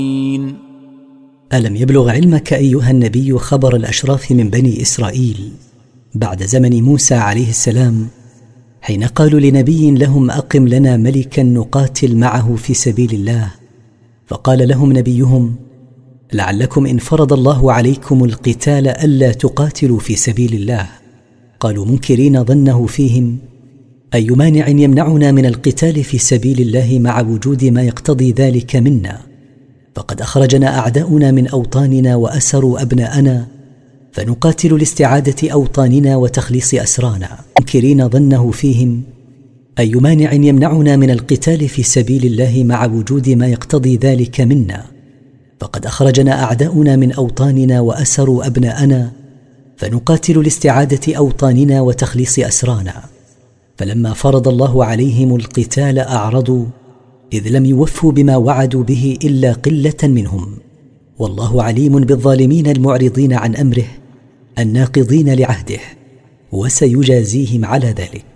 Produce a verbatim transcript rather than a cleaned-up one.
ألم يبلغ علمك أيها النبي خبر الأشراف من بني إسرائيل بعد زمن موسى عليه السلام، حين قالوا لنبي لهم أقم لنا ملكا نقاتل معه في سبيل الله، فقال لهم نبيهم لعلكم إن فرض الله عليكم القتال ألا تقاتلوا في سبيل الله. قالوا منكرين ظنه فيهم أي مانع يمنعنا من القتال في سبيل الله مع وجود ما يقتضي ذلك منا؟ فقد أخرجنا أعداؤنا من أوطاننا وأسروا أبناءنا، فنقاتل لاستعادة أوطاننا وتخليص أسرانا. منكرين ظنه فيهم أي مانع يمنعنا من القتال في سبيل الله مع وجود ما يقتضي ذلك منا؟ فقد أخرجنا أعداؤنا من أوطاننا وأسروا أبناءنا، فنقاتل لاستعادة أوطاننا وتخليص أسرانا. فلما فرض الله عليهم القتال أعرضوا، إذ لم يوفوا بما وعدوا به إلا قلة منهم، والله عليم بالظالمين المعرضين عن أمره الناقضين لعهده، وسيجازيهم على ذلك.